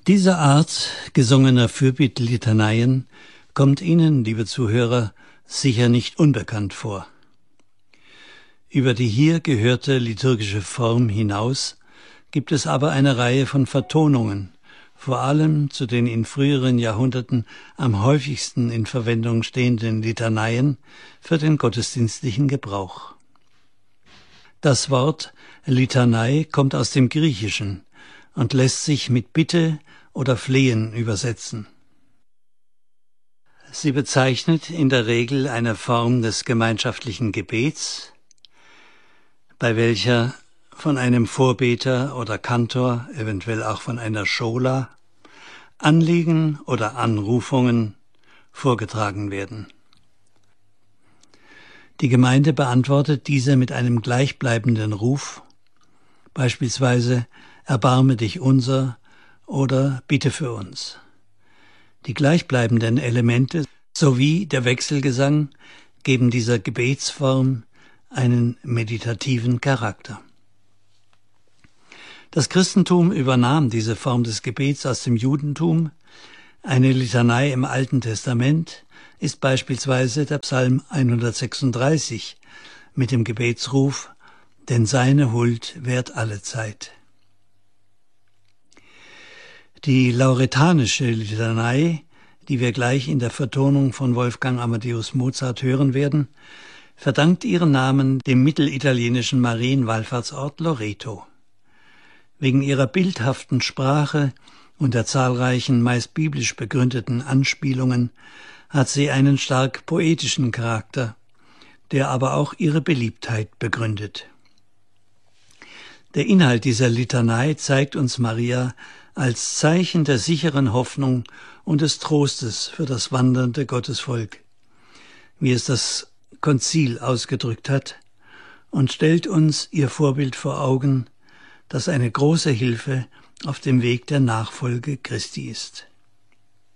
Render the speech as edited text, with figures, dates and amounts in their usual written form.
Diese Art gesungener Fürbittlitanien kommt Ihnen, liebe Zuhörer, sicher nicht unbekannt vor. Über die hier gehörte liturgische Form hinaus gibt es aber eine Reihe von Vertonungen, vor allem zu den in früheren Jahrhunderten am häufigsten in Verwendung stehenden Litanien für den gottesdienstlichen Gebrauch. Das Wort Litanei kommt aus dem Griechischen und lässt sich mit Bitte oder Flehen übersetzen. Sie bezeichnet in der Regel eine Form des gemeinschaftlichen Gebets, bei welcher von einem Vorbeter oder Kantor, eventuell auch von einer Schola, Anliegen oder Anrufungen vorgetragen werden. Die Gemeinde beantwortet diese mit einem gleichbleibenden Ruf, beispielsweise Erbarme dich unser oder Bitte für uns. Die gleichbleibenden Elemente sowie der Wechselgesang geben dieser Gebetsform einen meditativen Charakter. Das Christentum übernahm diese Form des Gebets aus dem Judentum. Eine Litanei im Alten Testament ist beispielsweise der Psalm 136 mit dem Gebetsruf: Denn seine Huld währt allezeit. Die lauretanische Litanei, die wir gleich in der Vertonung von Wolfgang Amadeus Mozart hören werden, verdankt ihren Namen dem mittelitalienischen Marienwallfahrtsort Loreto. Wegen ihrer bildhaften Sprache und der zahlreichen, meist biblisch begründeten Anspielungen hat sie einen stark poetischen Charakter, der aber auch ihre Beliebtheit begründet. Der Inhalt dieser Litanei zeigt uns Maria als Zeichen der sicheren Hoffnung und des Trostes für das wandernde Gottesvolk, wie es das Konzil ausgedrückt hat, und stellt uns ihr Vorbild vor Augen, das eine große Hilfe auf dem Weg der Nachfolge Christi ist.